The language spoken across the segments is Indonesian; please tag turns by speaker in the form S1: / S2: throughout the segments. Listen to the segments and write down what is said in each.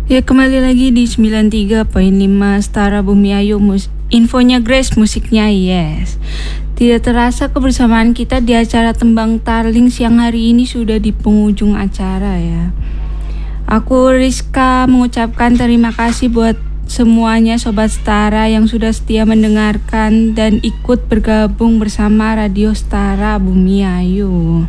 S1: Ya kembali lagi di 93.5 Setara Bumi Ayu infonya Grace, musiknya Yes. Tidak terasa kebersamaan kita di acara Tembang Tarling siang hari ini sudah di penghujung acara ya. Aku Rizka mengucapkan terima kasih buat semuanya Sobat Setara yang sudah setia mendengarkan dan ikut bergabung bersama Radio Setara Bumi Ayu.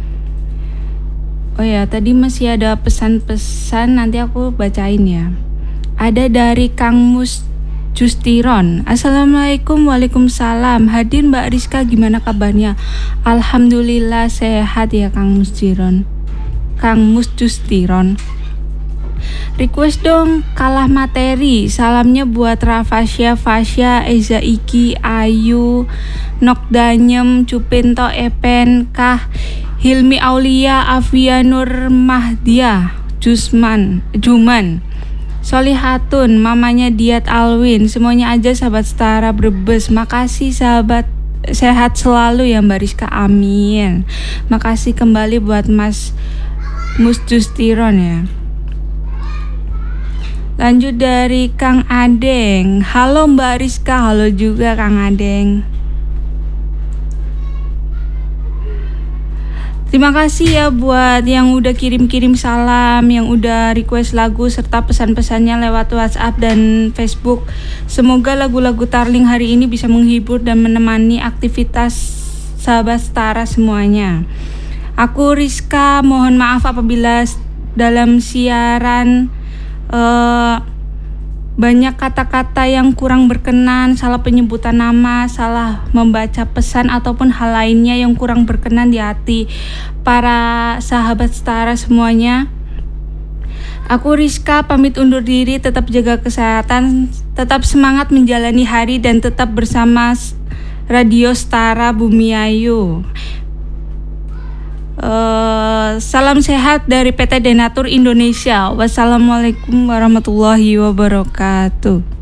S1: Oh ya, tadi masih ada pesan-pesan, nanti aku bacain ya. Ada dari Kang Mus Justiron. Assalamualaikum, waalaikumsalam. Hadir Mbak Rizka, gimana kabarnya? Alhamdulillah sehat ya Kang Justiron. Kang Mus Justiron. Request dong kalah materi. Salamnya buat Rafasya, Fasya, Eza Iki, Ayu, Nokdanyem, Cupinto, Epen, Kah, Hilmi Aulia, Afia Nur Mahdia, Juman, Solihatun, mamanya Diat Alwin, semuanya aja sahabat Setara Brebes. Makasih sahabat, sehat selalu ya Mbak Rizka, amin. Makasih kembali buat Mas Justiron ya. Lanjut dari Kang Adeng. Halo Mbak Rizka, halo juga Kang Adeng. Terima kasih ya buat yang udah kirim-kirim salam, yang udah request lagu serta pesan-pesannya lewat WhatsApp dan Facebook. Semoga lagu-lagu Tarling hari ini bisa menghibur dan menemani aktivitas sahabat Setara semuanya. Aku Rizka, mohon maaf apabila dalam siaran banyak kata-kata yang kurang berkenan, salah penyebutan nama, salah membaca pesan ataupun hal lainnya yang kurang berkenan di hati para sahabat Setara semuanya. Aku Rizka pamit undur diri, tetap jaga kesehatan, tetap semangat menjalani hari dan tetap bersama Radio Setara Bumi Ayu. Salam sehat dari PT Denatur Indonesia. Wassalamualaikum warahmatullahi wabarakatuh.